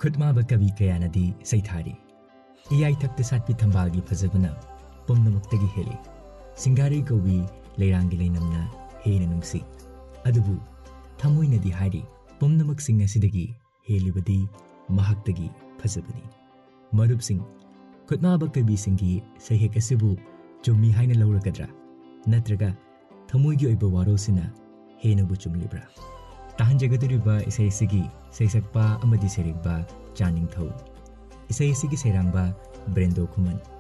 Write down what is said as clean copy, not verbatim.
खुदमाब कवि कयानदी सैथारी इयाई थक्ते सातपी थंबागी फजबना पुमनमुक्तगी हेली सिंगारी कवि लेरांगी लेनमना हेना नुंसी अदुबु थमोइनदी हारी पुमनमक सिंग असिदगी हेलिबदी महक्तगी फजबनी मरुप सिंग खुदमाब कवि सिंगी सहेक असिबु चुम्मी हाइना लौरकद्रा नत्रगा थमोइगी ओइबा वारोसिना हेनबु चुमलिब्रा ताहंजगदुरिबा इसैसिगी सैसक्पा अमदी सेरिकबा चानिंग थौ इसैसिगी सेरांगबा ब्रेंदो खुमन